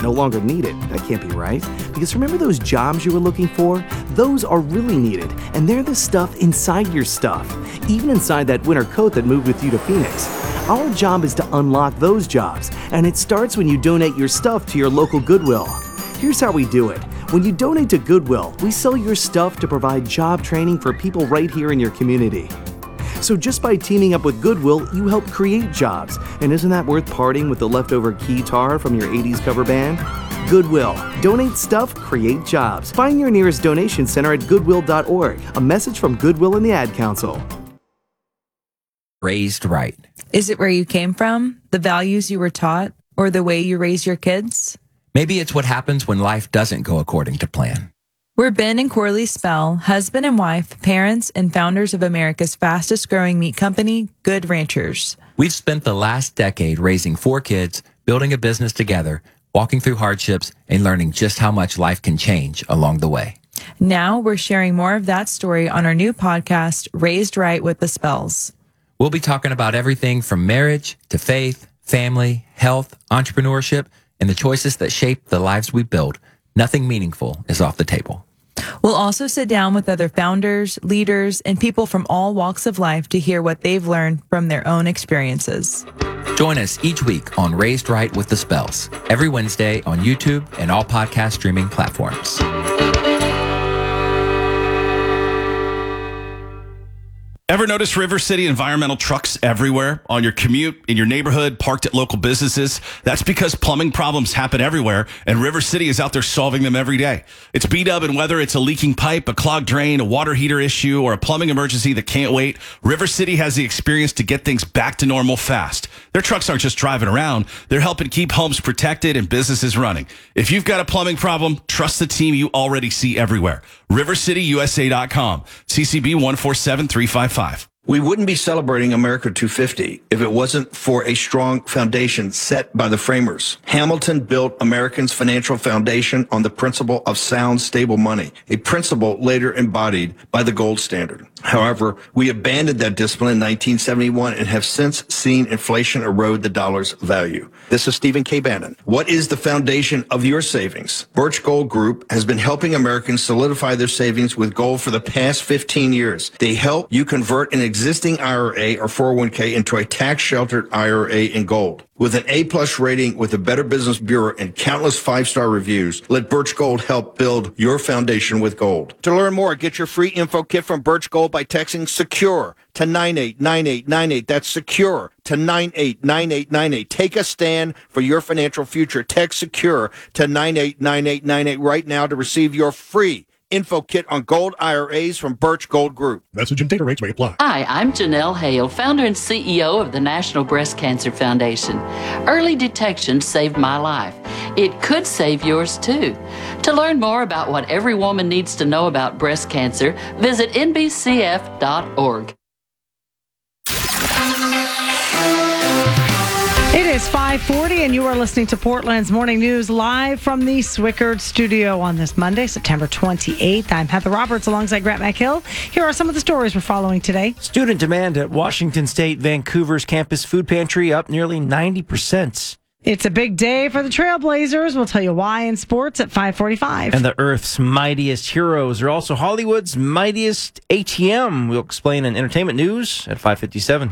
no longer needed. That can't be right. Because remember those jobs you were looking for? Those are really needed, and they're the stuff inside your stuff. Even inside that winter coat that moved with you to Phoenix. Our job is to unlock those jobs, and it starts when you donate your stuff to your local Goodwill. Here's how we do it. When you donate to Goodwill, we sell your stuff to provide job training for people right here in your community. So just by teaming up with Goodwill, you help create jobs. And isn't that worth parting with the leftover guitar from your 80s cover band? Goodwill. Donate stuff, create jobs. Find your nearest donation center at goodwill.org. A message from Goodwill and the Ad Council. Raised Right. Is it where you came from, the values you were taught, or the way you raise your kids? Maybe it's what happens when life doesn't go according to plan. We're Ben and Corley Spell, husband and wife, parents, and founders of America's fastest growing meat company, Good Ranchers. We've spent the last decade raising 4 kids, building a business together, walking through hardships, and learning just how much life can change along the way. Now we're sharing more of that story on our new podcast, Raised Right with the Spells. We'll be talking about everything from marriage to faith, family, health, entrepreneurship, and the choices that shape the lives we build. Nothing meaningful is off the table. We'll also sit down with other founders, leaders, and people from all walks of life to hear what they've learned from their own experiences. Join us each week on Raised Right with the Spells, every Wednesday on YouTube and all podcast streaming platforms. Ever notice River City environmental trucks everywhere on your commute, in your neighborhood, parked at local businesses? That's because plumbing problems happen everywhere, and River City is out there solving them every day. It's beat up, and whether it's a leaking pipe, a clogged drain, a water heater issue, or a plumbing emergency that can't wait, River City has the experience to get things back to normal fast. Their trucks aren't just driving around. They're helping keep homes protected and businesses running. If you've got a plumbing problem, trust the team you already see everywhere. RiverCityUSA.com. CCB 147355. We wouldn't be celebrating America 250 if it wasn't for a strong foundation set by the framers. Hamilton built Americans' financial foundation on the principle of sound, stable money, a principle later embodied by the gold standard. However, we abandoned that discipline in 1971 and have since seen inflation erode the dollar's value. This is Stephen K. Bannon. What is the foundation of your savings? Birch Gold Group has been helping Americans solidify their savings with gold for the past 15 years. They help you convert an existing IRA or 401k into a tax-sheltered IRA in gold. With an A-plus rating with the Better Business Bureau and countless 5-star reviews, let Birch Gold help build your foundation with gold. To learn more, get your free info kit from Birch Gold by texting SECURE to 989898. That's SECURE to 989898. Take a stand for your financial future. Text SECURE to 989898 right now to receive your free info kit on gold IRAs from Birch Gold Group. Message and data rates may apply. Hi, I'm Janelle Hale, founder and CEO of the National Breast Cancer Foundation. Early detection saved my life. It could save yours too. To learn more about what every woman needs to know about breast cancer, visit nbcf.org. It is 5:40, and you are listening to Portland's Morning News live from the Swickard studio on this Monday, September 28th. I'm Heather Roberts alongside Grant McHill. Here are some of the stories we're following today. Student demand at Washington State Vancouver's campus food pantry up nearly 90%. It's a big day for the Trailblazers. We'll tell you why in sports at 5:45. And the Earth's mightiest heroes are also Hollywood's mightiest ATM. We'll explain in entertainment news at 5:57.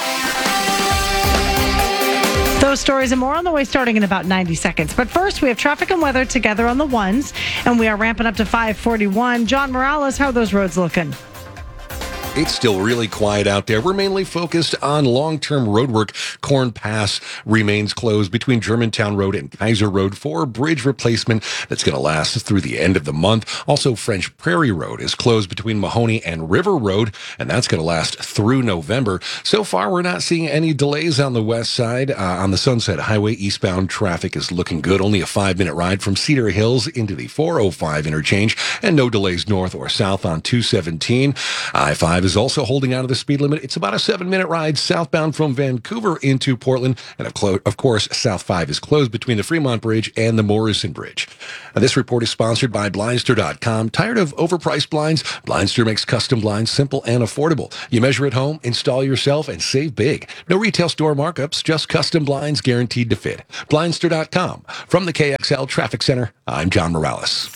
Those stories and more on the way starting in about 90 seconds. But first, we have traffic and weather together on the ones, and we are ramping up to 5:41. John Morales, how are those roads looking? It's still really quiet out there. We're mainly focused on long-term road work. Corn Pass remains closed between Germantown Road and Kaiser Road for bridge replacement that's going to last through the end of the month. Also, French Prairie Road is closed between Mahoney and River Road, and that's going to last through November. So far, we're not seeing any delays on the west side. On the Sunset Highway, eastbound traffic is looking good. Only a 5-minute ride from Cedar Hills into the 405 interchange, and no delays north or south on 217. I-5 is also holding out of the speed limit. It's about a 7-minute ride southbound from Vancouver into Portland. And of course, South 5 is closed between the Fremont Bridge and the Morrison Bridge. Now, this report is sponsored by Blindster.com. Tired of overpriced blinds? Blindster makes custom blinds simple and affordable. You measure at home, install yourself, and save big. No retail store markups, just custom blinds guaranteed to fit. Blindster.com. From the KXL Traffic Center, I'm John Morales.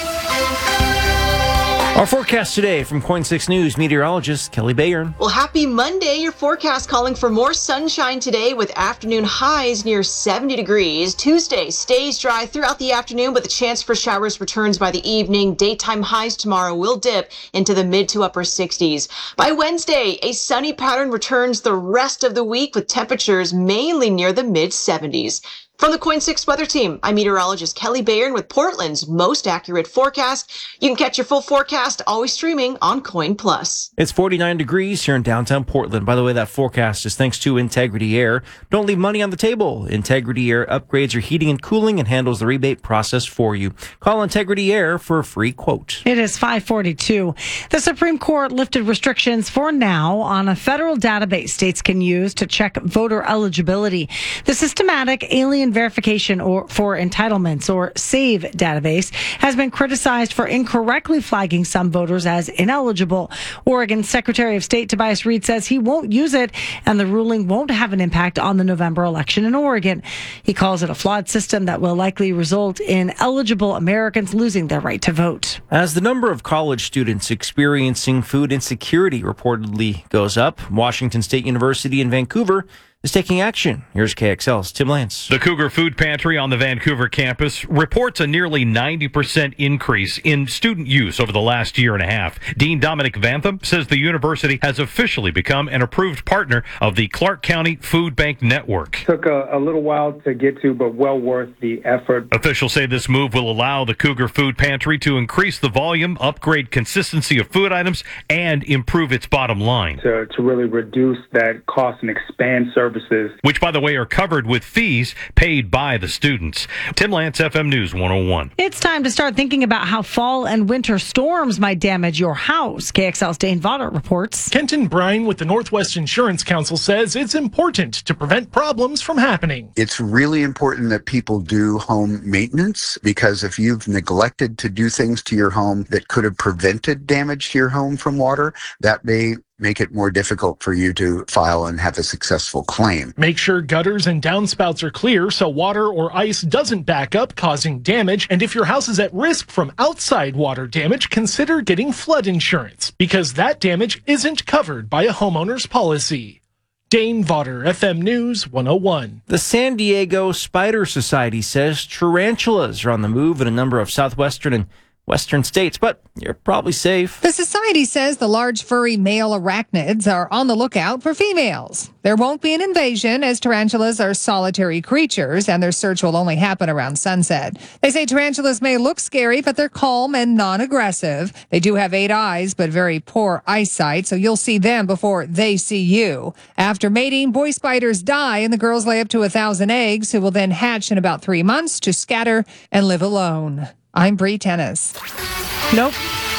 Our forecast today from Coin 6 News meteorologist Kelly Bayern. Well, happy Monday. Your forecast calling for more sunshine today with afternoon highs near 70 degrees. Tuesday stays dry throughout the afternoon, but the chance for showers returns by the evening. Daytime highs tomorrow will dip into the mid to upper 60s. By Wednesday, a sunny pattern returns the rest of the week with temperatures mainly near the mid 70s. From the Coin 6 Weather Team, I'm meteorologist Kelly Bayern with Portland's most accurate forecast. You can catch your full forecast always streaming on Coin Plus. It's 49 degrees here in downtown Portland. By the way, that forecast is thanks to Integrity Air. Don't leave money on the table. Integrity Air upgrades your heating and cooling and handles the rebate process for you. Call Integrity Air for a free quote. It is 5:42. The Supreme Court lifted restrictions for now on a federal database states can use to check voter eligibility. The systematic alien verification or for entitlements or SAVE database has been criticized for incorrectly flagging some voters as ineligible. Oregon Secretary of State Tobias Reed says he won't use it and the ruling won't have an impact on the November election in Oregon. He calls it a flawed system that will likely result in eligible Americans losing their right to vote. As the number of college students experiencing food insecurity reportedly goes up, Washington State University in Vancouver is taking action. Here's KXL's Tim Lance. The Cougar Food Pantry on the Vancouver campus reports a nearly 90% increase in student use over the last year and a half. Dean Dominic Vantham says the university has officially become an approved partner of the Clark County Food Bank Network. Took a little while to get to, but well worth the effort. Officials say this move will allow the Cougar Food Pantry to increase the volume, upgrade consistency of food items, and improve its bottom line. To really reduce that cost and expand services. Which, by the way, are covered with fees paid by the students. Tim Lance, FM News 101. It's time to start thinking about how fall and winter storms might damage your house. KXL's Dane Vaughter reports. Kenton Bryan with the Northwest Insurance Council says it's important to prevent problems from happening. It's really important that people do home maintenance, because if you've neglected to do things to your home that could have prevented damage to your home from water, that may make it more difficult for you to file and have a successful claim. Make sure gutters and downspouts are clear so water or ice doesn't back up, causing damage. And if your house is at risk from outside water damage, consider getting flood insurance, because that damage isn't covered by a homeowner's policy. Dane Vaughter, FM News 101. The San Diego Spider Society says tarantulas are on the move in a number of southwestern and western states, but you're probably safe. The society says the large furry male arachnids are on the lookout for females. There won't be an invasion, as tarantulas are solitary creatures and their search will only happen around sunset. They say tarantulas may look scary, but they're calm and non-aggressive. They do have 8 eyes, but very poor eyesight, so you'll see them before they see you. After mating, boy spiders die and the girls lay up to 1,000 eggs, who will then hatch in about 3 months to scatter and live alone. I'm Bree Tennis. Nope,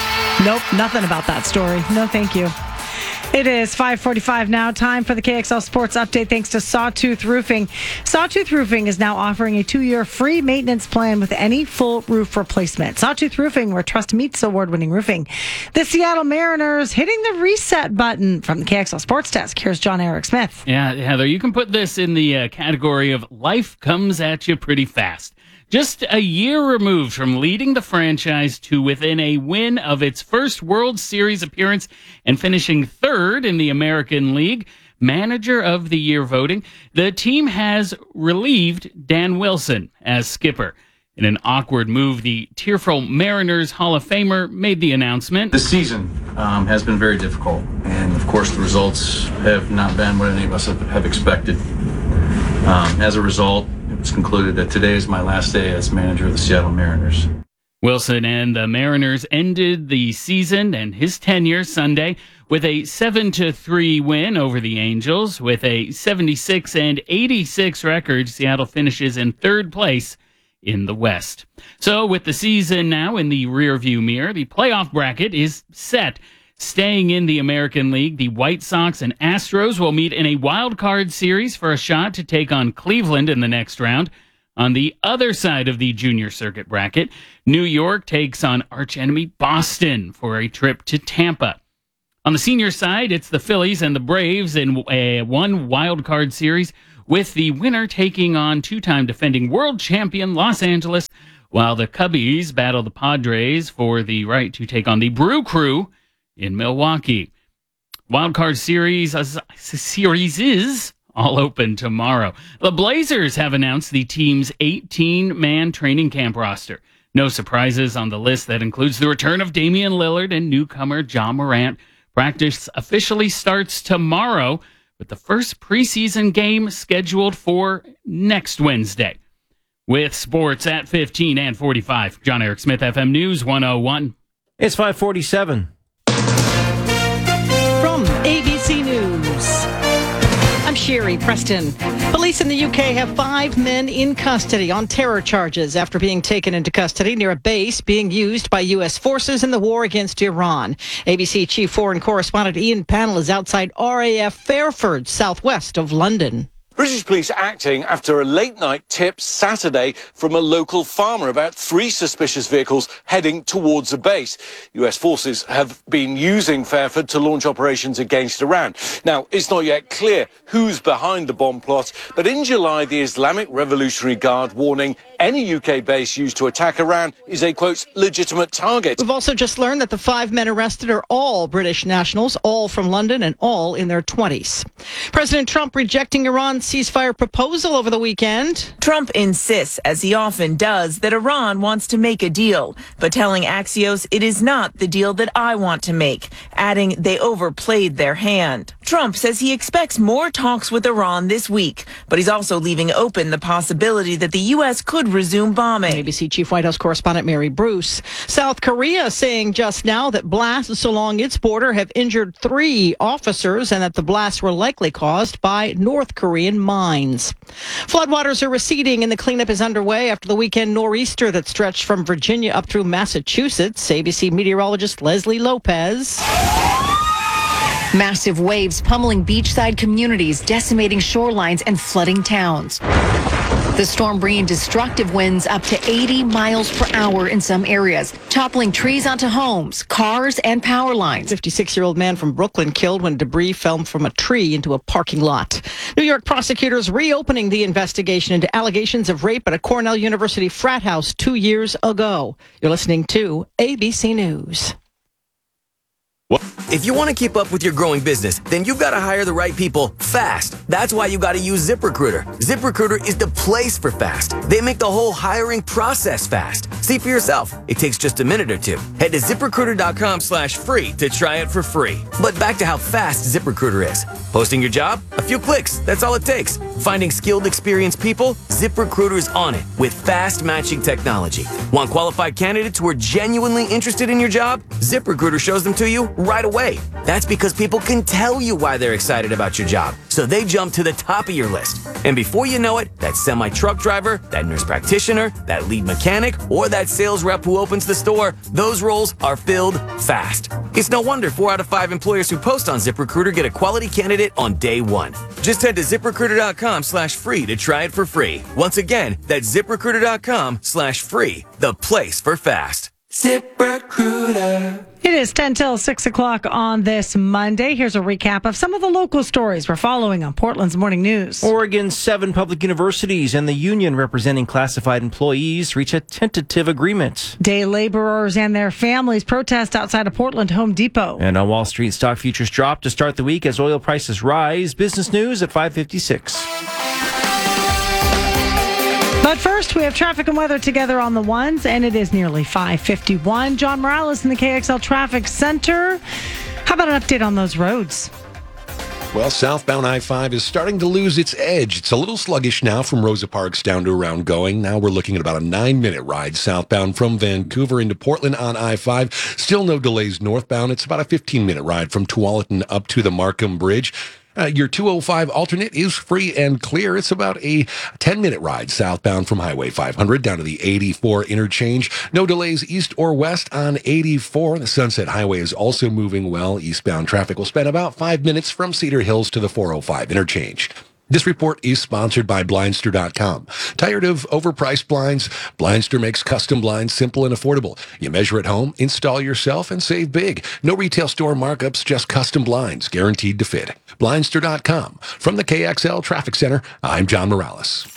nothing about that story. No, thank you. It is 5:45 now. Time for the KXL Sports Update thanks to Sawtooth Roofing. Sawtooth Roofing is now offering a 2-year free maintenance plan with any full roof replacement. Sawtooth Roofing, where trust meets award-winning roofing. The Seattle Mariners hitting the reset button. From the KXL Sports Desk, here's John Eric Smith. Yeah, Heather, you can put this in the category of life comes at you pretty fast. Just a year removed from leading the franchise to within a win of its first World Series appearance and finishing third in the American League Manager of the Year voting, the team has relieved Dan Wilson as skipper. In an awkward move, the tearful Mariners Hall of Famer made the announcement. This season has been very difficult, and of course the results have not been what any of us have expected. As a result, it was concluded that today is my last day as manager of the Seattle Mariners. Wilson and the Mariners ended the season and his tenure Sunday with a 7-3 win over the Angels. With a 76-86 record, Seattle finishes in third place in the West. So with the season now in the rearview mirror, the playoff bracket is set. Staying in the American League, the White Sox and Astros will meet in a wild card series for a shot to take on Cleveland in the next round. On the other side of the junior circuit bracket, New York takes on archenemy Boston for a trip to Tampa. On the senior side, it's the Phillies and the Braves in one wild card series, with the winner taking on two-time defending world champion Los Angeles, while the Cubbies battle the Padres for the right to take on the Brew Crew in Milwaukee. Wild card series is all open tomorrow. The Blazers have announced the team's 18-man training camp roster. No surprises on the list that includes the return of Damian Lillard and newcomer Ja Morant. Practice officially starts tomorrow, with the first preseason game scheduled for next Wednesday. With sports at 15 and 45, John Eric Smith, FM News 101. It's 5:47. From ABC News, I'm Sherry Preston. Police in the UK have 5 men in custody on terror charges after being taken into custody near a base being used by U.S. forces in the war against Iran. ABC Chief Foreign Correspondent Ian Pannell is outside RAF Fairford, southwest of London. British police acting after a late-night tip Saturday from a local farmer about 3 suspicious vehicles heading towards a base. US forces have been using Fairford to launch operations against Iran. Now, it's not yet clear who's behind the bomb plot, but in July, the Islamic Revolutionary Guard warning any UK base used to attack Iran is a, quote, legitimate target. We've also just learned that the 5 men arrested are all British nationals, all from London and all in their 20s. President Trump rejecting Iran's ceasefire proposal over the weekend. Trump insists, as he often does, that Iran wants to make a deal, but telling Axios it is not the deal that I want to make, adding they overplayed their hand. Trump says he expects more talks with Iran this week, but he's also leaving open the possibility that the U.S. could resume bombing. ABC Chief White House Correspondent Mary Bruce. South Korea saying just now that blasts along its border have injured 3 officers and that the blasts were likely caused by North Korean mines. Floodwaters are receding and the cleanup is underway after the weekend nor'easter that stretched from Virginia up through Massachusetts. ABC meteorologist Leslie Lopez. Massive waves pummeling beachside communities, decimating shorelines and flooding towns. The storm bringing destructive winds up to 80 miles per hour in some areas, toppling trees onto homes, cars, and power lines. 56-year-old man from Brooklyn killed when debris fell from a tree into a parking lot. New York prosecutors reopening the investigation into allegations of rape at a Cornell University frat house 2 years ago. You're listening to ABC News. If you want to keep up with your growing business, then you've got to hire the right people fast. That's why you got to use ZipRecruiter. ZipRecruiter is the place for fast. They make the whole hiring process fast. See for yourself. It takes just a minute or 2. Head to ZipRecruiter.com/free to try it for free. But back to how fast ZipRecruiter is. Posting your job? A few clicks. That's all it takes. Finding skilled, experienced people? ZipRecruiter's on it with fast matching technology. Want qualified candidates who are genuinely interested in your job? ZipRecruiter shows them to you right away. That's because people can tell you why they're excited about your job, so they jump to the top of your list. And before you know it, that semi-truck driver, that nurse practitioner, that lead mechanic, or that sales rep who opens the store, those roles are filled fast. It's no wonder 4 out of 5 employers who post on ZipRecruiter get a quality candidate on day 1. Just head to ZipRecruiter.com/free to try it for free. Once again, that's ZipRecruiter.com/free, the place for fast. ZipRecruiter. It is 10 till 6 o'clock on this Monday. Here's a recap of some of the local stories we're following on Portland's Morning News. Oregon's 7 public universities and the union representing classified employees reach a tentative agreement. Day laborers and their families protest outside of Portland Home Depot. And on Wall Street, stock futures drop to start the week as oil prices rise. Business news at 5:56. But first, we have traffic and weather together on the ones, and it is nearly 5:51. John Morales in the KXL Traffic Center. How about an update on those roads? Well, southbound I-5 is starting to lose its edge. It's a little sluggish now from Rosa Parks down to around Going. Now we're looking at about a 9-minute ride southbound from Vancouver into Portland on I-5. Still no delays northbound. It's about a 15-minute ride from Tualatin up to the Markham Bridge. Your 205 alternate is free and clear. It's about a 10-minute ride southbound from Highway 500 down to the 84 interchange. No delays east or west on 84. The Sunset Highway is also moving well. Eastbound traffic will spend about 5 minutes from Cedar Hills to the 405 interchange. This report is sponsored by Blindster.com. Tired of overpriced blinds? Blindster makes custom blinds simple and affordable. You measure at home, install yourself, and save big. No retail store markups, just custom blinds, guaranteed to fit. Blindster.com. From the KXL Traffic Center, I'm John Morales.